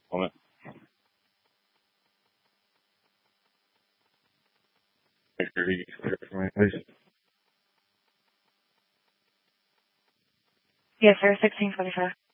Moment. Make sure he's clear for me, please. Yes, sir. 1645.